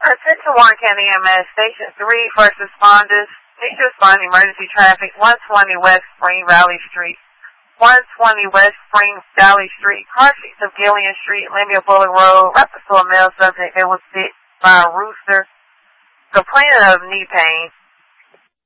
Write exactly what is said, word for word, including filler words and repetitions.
Attention Warren County E M S, Station three, first responders. Need to respond to emergency traffic, one twenty West Spring Valley Street. one twenty West Spring Valley Street, car seats of Gillian Street, Lemuel Bullock Road, reference to a male subject that was bit by a rooster, complaining of knee pain.